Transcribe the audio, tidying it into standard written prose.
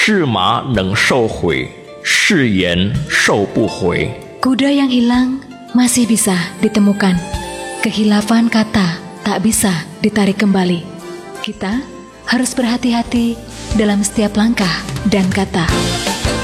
是马能收回，是言收不回。 Kuda yang hilang masih bisa ditemukan. Kehilafan kata tak bisa ditarik kembali. Kita harus berhati-hati dalam setiap langkah dan kata.